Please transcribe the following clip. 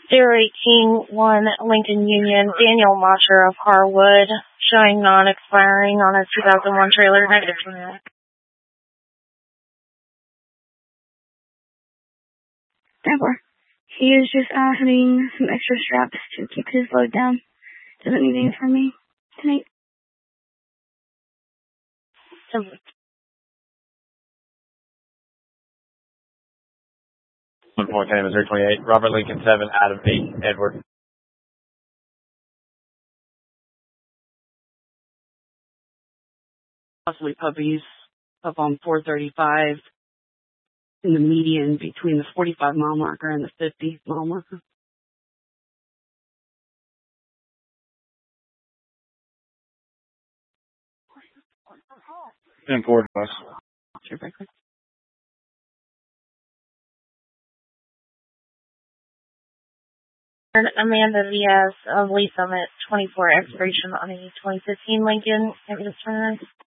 018-1 Lincoln Union, Daniel Mosher of Harwood, showing non-expiring on a 2001 trailer. Negative 29. Therefore, he is just having some extra straps to keep his load down. Doesn't need anything from me tonight. 1.10, Missouri 28, Robert Lincoln 7, Adam 8, Edward. Possibly puppies up on 435 in the median between the 45-mile marker and the 50-mile marker. And forward bus. Sure, Becker. Amanda Diaz of Lee Summit, 24, expiration on a 2015 Lincoln. Negative 29.